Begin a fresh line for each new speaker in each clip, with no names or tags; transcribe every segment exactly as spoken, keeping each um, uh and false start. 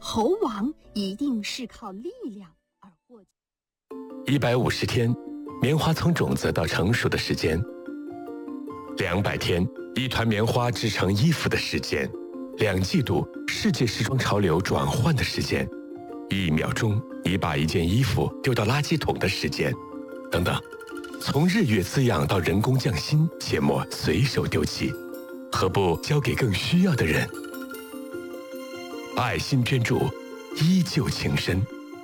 猴王一定是靠力量而获取。
一百五十天，棉花从种子到成熟的时间；两百天，一团棉花织成衣服的时间；两季度，世界时装潮流转换的时间；一秒钟，你把一件衣服丢到垃圾桶的时间，等等。从日月滋养到人工匠心，切莫随手丢弃，何不交给更需要的人？爱心捐助，依旧情深。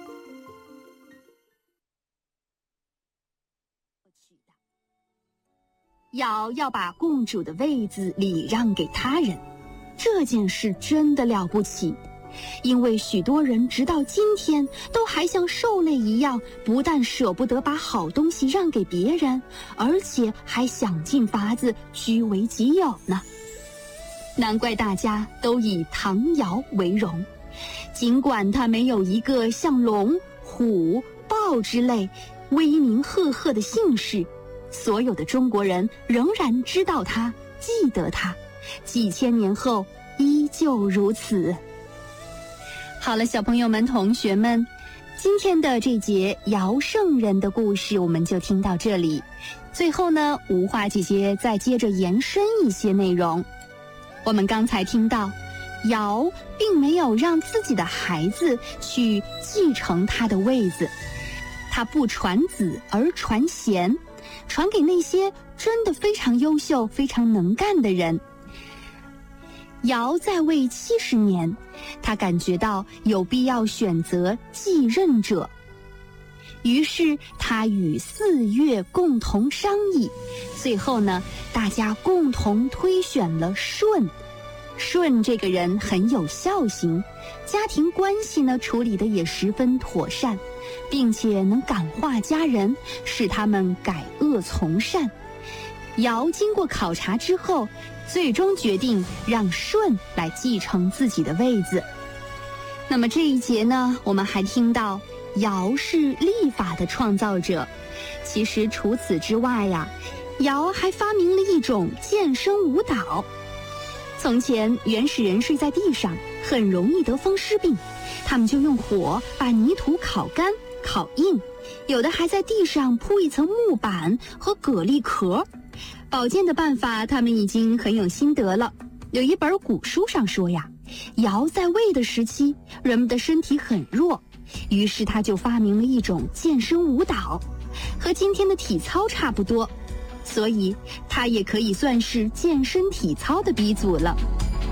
尧要把共主的位子礼让给他人，这件事真的了不起，因为许多人直到今天都还像兽类一样，不但舍不得把好东西让给别人，而且还想尽法子据为己有呢。难怪大家都以唐尧为荣，尽管他没有一个像龙、虎、豹之类威名赫赫的姓氏，所有的中国人仍然知道他，记得他，几千年后依旧如此。好了，小朋友们、同学们，今天的这节尧圣人的故事我们就听到这里。最后呢，吴花姐姐再接着延伸一些内容。我们刚才听到，尧并没有让自己的孩子去继承他的位子，他不传子而传贤，传给那些真的非常优秀、非常能干的人。尧在位七十年，他感觉到有必要选择继任者，于是他与四岳共同商议，最后呢，大家共同推选了舜。舜这个人很有孝心，家庭关系呢处理得也十分妥善，并且能感化家人，使他们改恶从善。尧经过考察之后，最终决定让舜来继承自己的位子。那么这一节呢，我们还听到尧是历法的创造者。其实除此之外呀，尧还发明了一种健身舞蹈。从前原始人睡在地上，很容易得风湿病，他们就用火把泥土烤干、烤硬，有的还在地上铺一层木板和蛤蜊壳。保健的办法他们已经很有心得了。有一本古书上说呀，尧在位的时期，人们的身体很弱，于是他就发明了一种健身舞蹈，和今天的体操差不多，所以他也可以算是健身体操的鼻祖了。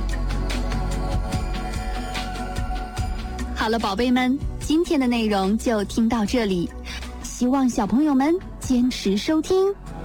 好了，宝贝们，今天的内容就听到这里，希望小朋友们坚持收听。